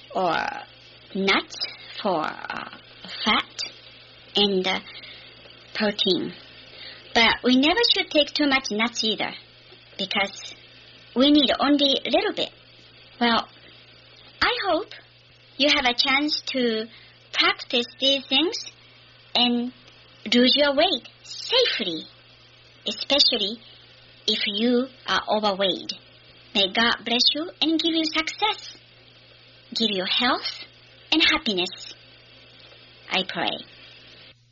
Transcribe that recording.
or nuts for fat and protein. But we never should take too much nuts either, because we need only a little bit. Well, I hope you have a chance to practice these things and lose your weight safely, especially if you are overweight. May God bless you and give you success, give you health and happiness. I pray.